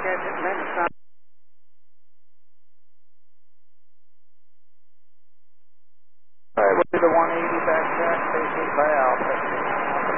All right, we'll do the 180 back track, facing by Alpha.